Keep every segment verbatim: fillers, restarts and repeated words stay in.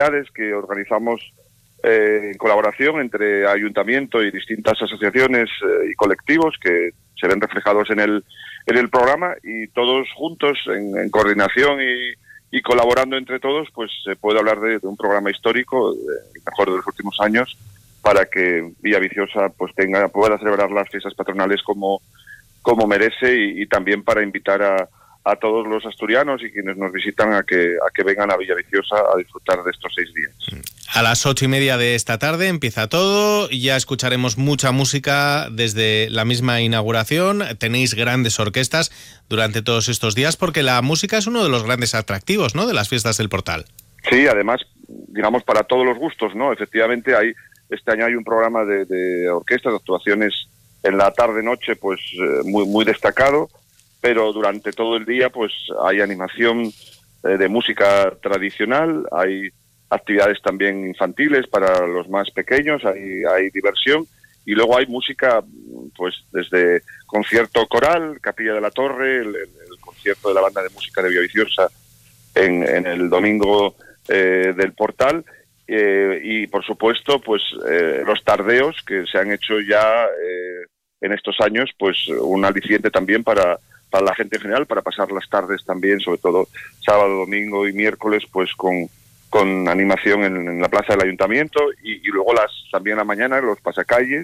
que organizamos eh, en colaboración entre ayuntamiento y distintas asociaciones eh, y colectivos que se ven reflejados en el en el programa, y todos juntos en, en coordinación y, y colaborando entre todos, pues se puede hablar de, de un programa histórico, el mejor de los últimos años, para que Villaviciosa pues tenga pueda celebrar las fiestas patronales como como merece, y, y también para invitar a a todos los asturianos y quienes nos visitan a que a que vengan a Villaviciosa a disfrutar de estos seis días. A las ocho y media de esta tarde empieza todo, ya escucharemos mucha música desde la misma inauguración. Tenéis grandes orquestas durante todos estos días, porque la música es uno de los grandes atractivos, ¿no?, de las fiestas del Portal. Sí, además, digamos, para todos los gustos, ¿no? Efectivamente, hay este año hay un programa de, de orquestas, de actuaciones en la tarde-noche, pues eh, muy muy destacado, pero durante todo el día pues hay animación eh, de música tradicional, hay actividades también infantiles para los más pequeños, hay, hay diversión, y luego hay música pues desde concierto coral, Capilla de la Torre, el, el, el concierto de la banda de música de Villaviciosa en, en el domingo eh, del Portal, eh, y por supuesto pues eh, los tardeos que se han hecho ya eh, en estos años, pues un aliciente también para para la gente en general, para pasar las tardes también, sobre todo sábado, domingo y miércoles, pues con, con animación en, en la plaza del ayuntamiento, y, y luego las también a la mañana los pasacalles,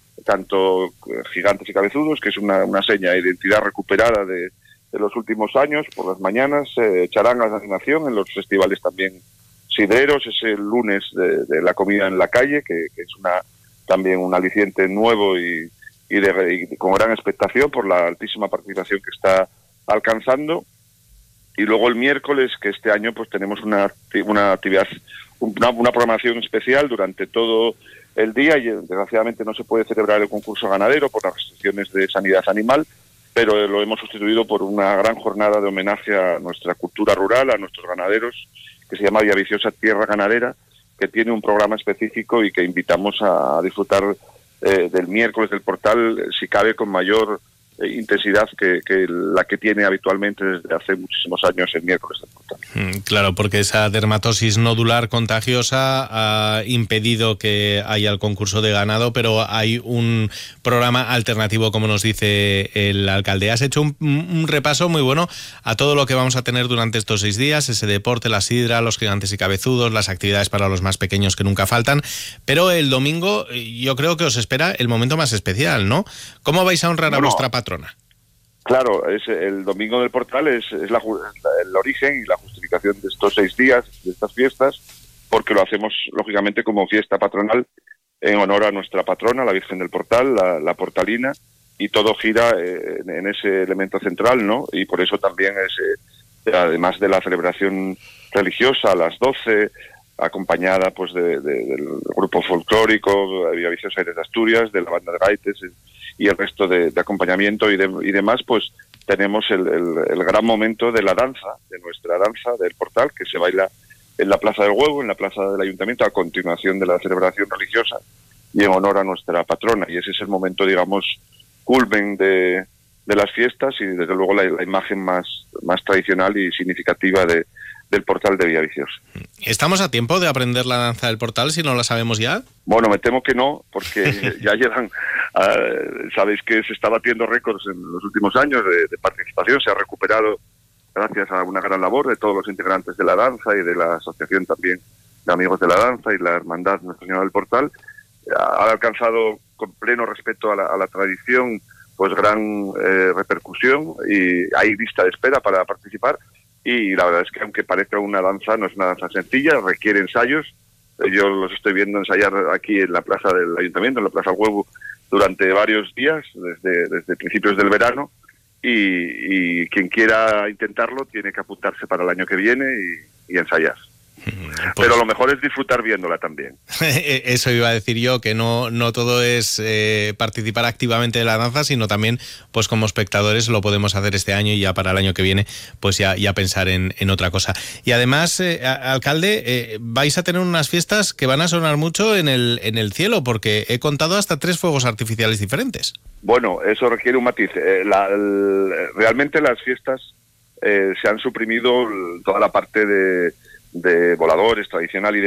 tanto Gigantes y Cabezudos, que es una, una seña de identidad recuperada de, de los últimos años, por las mañanas, eh, charangas de animación en los festivales también sidreros, es el lunes de, de la comida en la calle, que, que es una también un aliciente nuevo y Y, de, y con gran expectación por la altísima participación que está alcanzando. Y luego el miércoles, que este año pues tenemos una, una actividad, una, una programación especial durante todo el día, y desgraciadamente no se puede celebrar el concurso ganadero por las restricciones de sanidad animal, pero lo hemos sustituido por una gran jornada de homenaje a nuestra cultura rural, a nuestros ganaderos, que se llama Villaviciosa Tierra Ganadera, que tiene un programa específico y que invitamos a disfrutar Eh, del miércoles del Portal, si cabe con mayor eh, intensidad que, que la que tiene habitualmente desde hace muchísimos años el miércoles del Portal. Mm, claro, porque esa dermatosis nodular contagiosa ha impedido que haya el concurso de ganado, pero hay un programa alternativo, como nos dice el alcalde. Has hecho un, un repaso muy bueno a todo lo que vamos a tener durante estos seis días, ese deporte, la sidra, los Gigantes y Cabezudos, las actividades para los más pequeños que nunca faltan, pero el domingo yo creo que os espera el momento más especial, ¿no? ¿Cómo vais a honrar bueno, a vuestra patrona? Claro, es el domingo del Portal es, es la, el origen y la justificación de estos seis días, de estas fiestas, porque lo hacemos lógicamente como fiesta patronal en honor a nuestra patrona, la Virgen del Portal, la, la Portalina, y todo gira eh, en, en ese elemento central, ¿no? Y por eso también es, eh, además de la celebración religiosa a las doce, acompañada pues de, de, del grupo folclórico de Villaviciosa Aires de Asturias, de la banda de gaites y el resto de, de acompañamiento y, de, y demás, pues tenemos el, el, el gran momento de la danza, de nuestra danza del Portal, que se baila en la Plaza del Huevo, en la Plaza del Ayuntamiento, a continuación de la celebración religiosa y en honor a nuestra patrona. Y ese es el momento, digamos, culmen de, de las fiestas y desde luego la, la imagen más, más tradicional y significativa de del Portal de Villaviciosa. ¿Estamos a tiempo de aprender la danza del Portal si no la sabemos ya? Bueno, me temo que no, porque ya llevan, uh, sabéis que se está batiendo récords en los últimos años de, de participación, se ha recuperado gracias a una gran labor de todos los integrantes de la danza y de la asociación también de amigos de la danza y la hermandad Nuestra Señora del Portal. Ha alcanzado con pleno respeto a la, a la tradición pues gran eh, repercusión, y hay lista de espera para participar. Y la verdad es que aunque parezca una danza, no es una danza sencilla, requiere ensayos. Yo los estoy viendo ensayar aquí en la plaza del Ayuntamiento, en la Plaza Huevo, durante varios días, desde, desde principios del verano, y, y quien quiera intentarlo tiene que apuntarse para el año que viene y, y ensayar. Pues, pero lo mejor es disfrutar viéndola también. Eso iba a decir yo, que no, no todo es eh, participar activamente de la danza, sino también, pues como espectadores lo podemos hacer este año, y ya para el año que viene, pues ya, ya pensar en, en otra cosa. Y además, eh, alcalde, eh, vais a tener unas fiestas que van a sonar mucho en el, en el cielo, porque he contado hasta tres fuegos artificiales diferentes. Bueno, eso requiere un matiz. Eh, la, el, realmente las fiestas eh, se han suprimido toda la parte de de voladores tradicional y de